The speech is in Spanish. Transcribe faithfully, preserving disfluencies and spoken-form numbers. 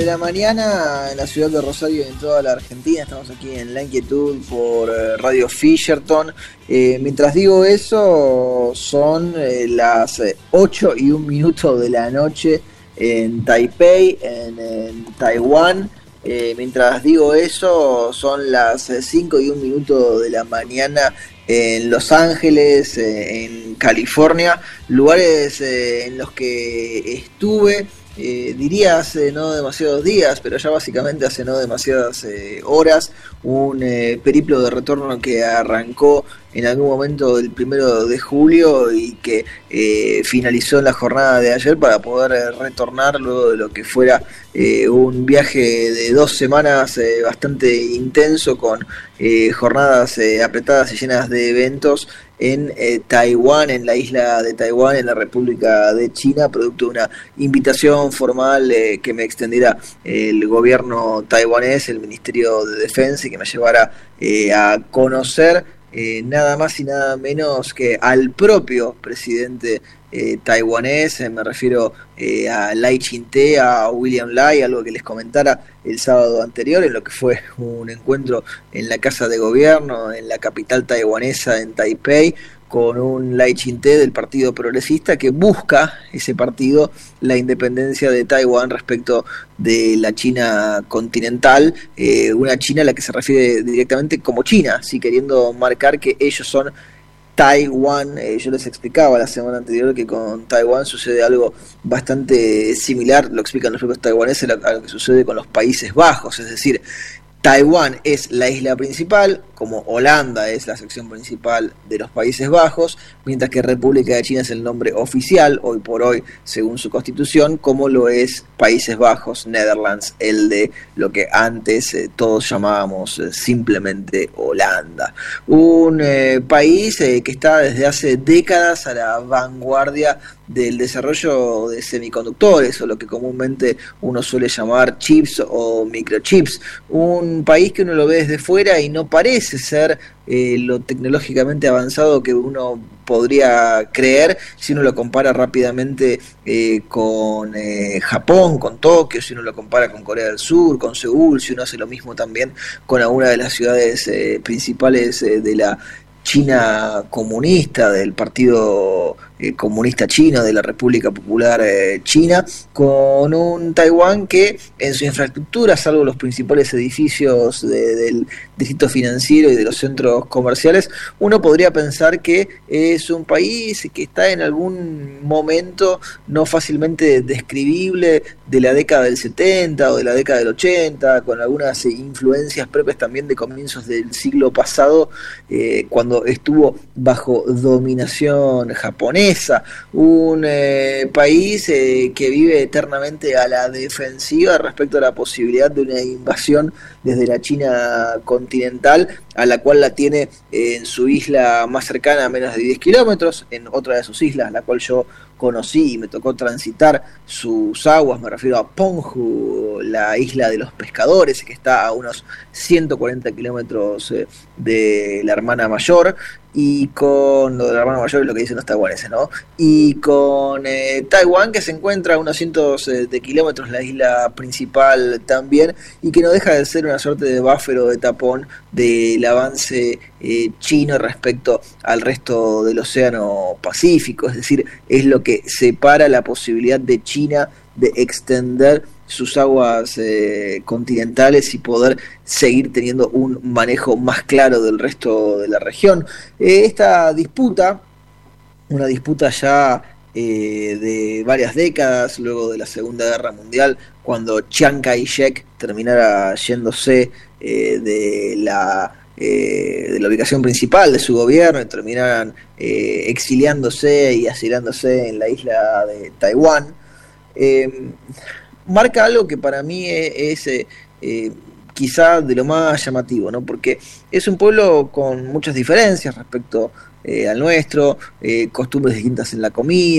la mañana en la ciudad de Rosario y en toda la Argentina. Estamos aquí en La Inquietud por eh, Radio Fisherton. Eh, mientras digo eso, son eh, las eh, ocho y un minuto de la noche en Taipei, en, en Taiwán. Eh, mientras digo eso, son las cinco y un minuto de la mañana en Los Ángeles, eh, en California, lugares eh, en los que estuve, eh, diría hace no demasiados días, pero ya básicamente hace no demasiadas eh, horas, un eh, periplo de retorno que arrancó en algún momento del primero de julio y que eh, finalizó en la jornada de ayer para poder eh, retornar luego de lo que fuera eh, un viaje de dos semanas eh, bastante intenso con eh, jornadas eh, apretadas y llenas de eventos en eh, Taiwán, en la isla de Taiwán, en la República de China, producto de una invitación formal eh, que me extendiera el gobierno taiwanés, el Ministerio de Defensa, y que me llevara eh, a conocer Eh, nada más y nada menos que al propio presidente eh, taiwanés. Eh, me refiero eh, a Lai Ching-te, a William Lai, algo que les comentara el sábado anterior en lo que fue un encuentro en la casa de gobierno en la capital taiwanesa, en Taipei, con un Lai Ching-te del Partido Progresista que busca, ese partido, la independencia de Taiwán respecto de la China continental, eh, una China a la que se refiere directamente como China, sí, queriendo marcar que ellos son Taiwán. Eh, yo les explicaba la semana anterior que con Taiwán sucede algo bastante similar, lo explican los propios taiwaneses, a lo que sucede con los Países Bajos, es decir, Taiwán es la isla principal, como Holanda es la sección principal de los Países Bajos, mientras que República de China es el nombre oficial, hoy por hoy, según su constitución, como lo es Países Bajos, Netherlands, el de lo que antes eh, todos llamábamos eh, simplemente Holanda. Un eh, país eh, que está desde hace décadas a la vanguardia del desarrollo de semiconductores, o lo que comúnmente uno suele llamar chips o microchips. Un país que uno lo ve desde fuera y no parece ser eh, lo tecnológicamente avanzado que uno podría creer si uno lo compara rápidamente eh, con eh, Japón, con Tokio, si uno lo compara con Corea del Sur, con Seúl, si uno hace lo mismo también con alguna de las ciudades eh, principales eh, de la China comunista, del Partido eh, Comunista Chino, de la República Popular eh, China, con un Taiwán que en su infraestructura, salvo los principales edificios de, del distrito financiero y de los centros comerciales, uno podría pensar que es un país que está en algún momento no fácilmente describible de la década del setenta o de la década del ochenta, con algunas eh, influencias propias también de comienzos del siglo pasado, eh, cuando estuvo bajo dominación japonesa, un eh, país eh, que vive eternamente a la defensiva respecto a la posibilidad de una invasión desde la China continental, a la cual la tiene eh, en su isla más cercana a menos de diez kilómetros, en otra de sus islas, la cual yo conocí y me tocó transitar sus aguas, me refiero a Penghu, la isla de los pescadores, que está a unos ciento cuarenta kilómetros eh, de la hermana mayor, y con lo de la hermana mayor es lo que dicen los taiwaneses, ¿no? Y con eh, Taiwán, que se encuentra a unos cientos eh, de kilómetros, la isla principal también, y que no deja de ser una suerte de búfero, de tapón del avance eh, chino respecto al resto del océano Pacífico, es decir, es lo que separa la posibilidad de China de extender sus aguas eh, continentales y poder seguir teniendo un manejo más claro del resto de la región. Eh, esta disputa, una disputa ya eh, de varias décadas, luego de la Segunda Guerra Mundial, cuando Chiang Kai-shek terminara yéndose eh, de la Eh, de la ubicación principal de su gobierno y terminaran eh, exiliándose y asilándose en la isla de Taiwán, eh, marca algo que para mí es, es eh, quizá de lo más llamativo, ¿no? Porque es un pueblo con muchas diferencias respecto eh, al nuestro, eh, costumbres distintas en la comida,